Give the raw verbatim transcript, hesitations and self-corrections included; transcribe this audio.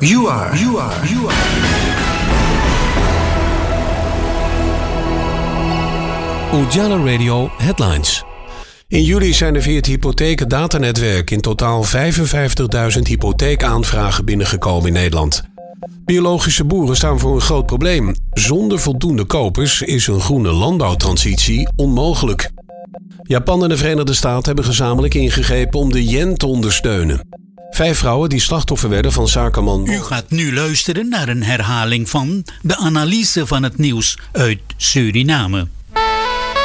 You are, you are, you are. Ujala Radio Headlines. In juli zijn er via het hypotheekdatanetwerk in totaal vijfenvijftigduizend hypotheekaanvragen binnengekomen in Nederland. Biologische boeren staan voor een groot probleem. Zonder voldoende kopers is een groene landbouwtransitie onmogelijk. Japan en de Verenigde Staten hebben gezamenlijk ingegrepen om de yen te ondersteunen. Vijf vrouwen die slachtoffer werden van zakenman... U gaat nu luisteren naar een herhaling van de analyse van het nieuws uit Suriname.